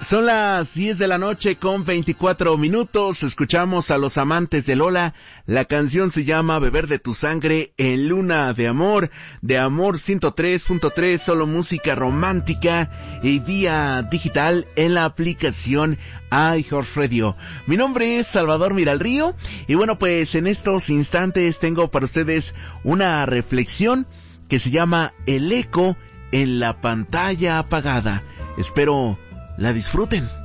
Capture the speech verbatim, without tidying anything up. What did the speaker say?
Son las diez de la noche con veinticuatro minutos. Escuchamos a Los Amantes de Lola. La canción se llama Beber de tu sangre en Luna de Amor. De Amor ciento tres punto tres, solo música romántica y vía digital en la aplicación iHeartRadio. Mi nombre es Salvador Miralrío y bueno, pues en estos instantes tengo para ustedes una reflexión que se llama El eco en la pantalla apagada. Espero la disfruten.